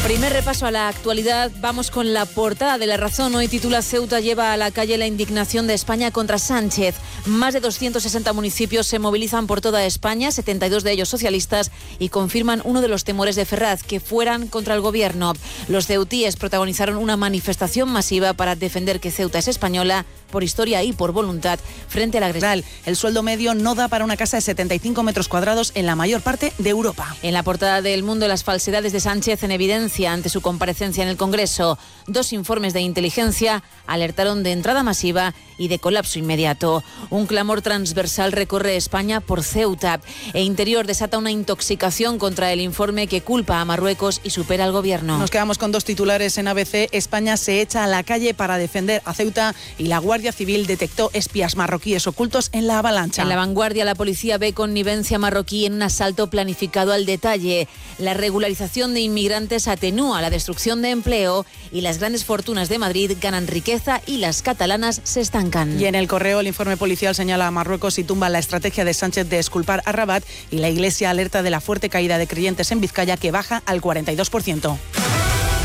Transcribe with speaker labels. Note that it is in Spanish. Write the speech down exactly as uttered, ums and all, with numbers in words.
Speaker 1: Primer repaso a la actualidad, vamos con la portada de La Razón. Hoy titula: Ceuta lleva a la calle la indignación de España contra Sánchez. Más de doscientos sesenta municipios se movilizan por toda España, setenta y dos de ellos socialistas, y confirman uno de los temores de Ferraz, que fueran contra el gobierno. Los ceutíes protagonizaron una manifestación masiva para defender que Ceuta es española por historia y por voluntad frente a la agresión.
Speaker 2: El sueldo medio no da para una casa de setenta y cinco metros cuadrados en la mayor parte de Europa.
Speaker 1: En la portada de El Mundo, las falsedades de Sánchez en evidencia ante su comparecencia en el Congreso. Dos informes de inteligencia alertaron de entrada masiva y de colapso inmediato. Un clamor transversal recorre España por Ceuta. E Interior desata una intoxicación contra el informe que culpa a Marruecos y supera al gobierno.
Speaker 2: Nos quedamos con dos titulares en A B C. España se echa a la calle para defender a Ceuta y la Guardia Civil detectó espías marroquíes ocultos en la avalancha.
Speaker 1: En La Vanguardia, la policía ve connivencia marroquí en un asalto planificado al detalle. La regularización de inmigrantes atenúa la destrucción de empleo y las grandes fortunas de Madrid ganan riqueza y las catalanas se estancan.
Speaker 2: Y en El Correo, el informe policial señala a Marruecos y tumba la estrategia de Sánchez de exculpar a Rabat, y la Iglesia alerta de la fuerte caída de creyentes en Vizcaya, que baja al cuarenta y dos por ciento.